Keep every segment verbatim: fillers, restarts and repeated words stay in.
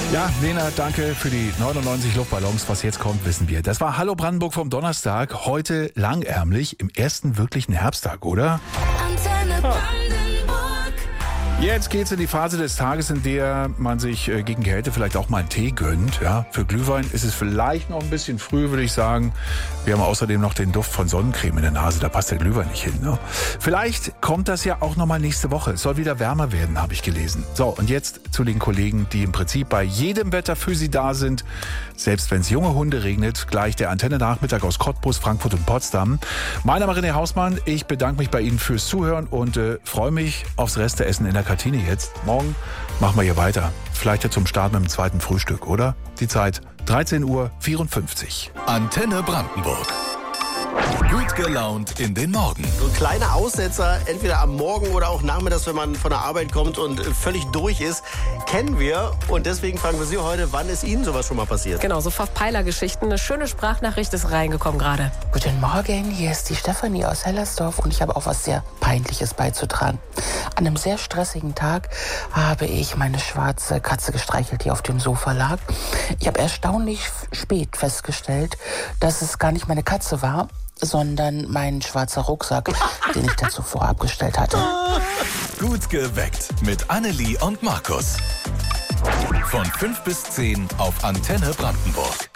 Ja, Lena, danke für die neunundneunzig Luftballons. Was jetzt kommt, wissen wir. Das war Hallo Brandenburg vom Donnerstag. Heute langärmlich im ersten wirklichen Herbsttag, oder? Antenne Brandenburg. Jetzt geht's in die Phase des Tages, in der man sich äh, gegen Kälte vielleicht auch mal einen Tee gönnt. Ja, für Glühwein ist es vielleicht noch ein bisschen früh, würde ich sagen. Wir haben außerdem noch den Duft von Sonnencreme in der Nase. Da passt der Glühwein nicht hin. Ne? Vielleicht kommt das ja auch noch mal nächste Woche. Es soll wieder wärmer werden, habe ich gelesen. So, und jetzt zu den Kollegen, die im Prinzip bei jedem Wetter für Sie da sind. Selbst wenn es junge Hunde regnet, gleich der Antenne-Nachmittag aus Cottbus, Frankfurt und Potsdam. Mein Name ist René Hausmann. Ich bedanke mich bei Ihnen fürs Zuhören und äh, freue mich aufs Resteessen in der Kantine jetzt. Morgen machen wir hier weiter. Vielleicht ja zum Start mit dem zweiten Frühstück, oder? Die Zeit dreizehn Uhr vierundfünfzig. Antenne Brandenburg. Gut gelaunt in den Morgen. So kleine Aussetzer, entweder am Morgen oder auch nachmittags, wenn man von der Arbeit kommt und völlig durch ist, kennen wir. Und deswegen fragen wir Sie heute, wann ist Ihnen sowas schon mal passiert? Genau, so Verpeiler-Geschichten. Eine schöne Sprachnachricht ist reingekommen gerade. Guten Morgen, hier ist die Stefanie aus Hellersdorf und ich habe auch was sehr Peinliches beizutragen. An einem sehr stressigen Tag habe ich meine schwarze Katze gestreichelt, die auf dem Sofa lag. Ich habe erstaunlich spät festgestellt, dass es gar nicht meine Katze war, sondern mein schwarzer Rucksack, den ich dazu vorher abgestellt hatte. Gut geweckt mit Annelie und Markus. Von fünf bis zehn auf Antenne Brandenburg.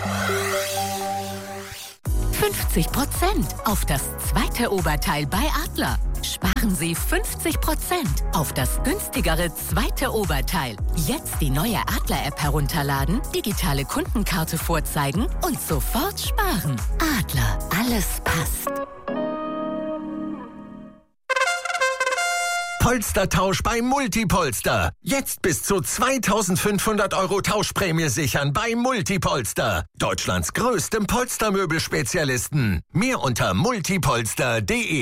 fünfzig Prozent auf das zweite Oberteil bei Adler. Sparen Sie fünfzig Prozent auf das günstigere zweite Oberteil. Jetzt die neue Adler-App herunterladen, digitale Kundenkarte vorzeigen und sofort sparen. Adler, alles passt. Polstertausch bei Multipolster. Jetzt bis zu zweitausendfünfhundert Euro Tauschprämie sichern bei Multipolster. Deutschlands größtem Polstermöbelspezialisten. Mehr unter multipolster punkt de.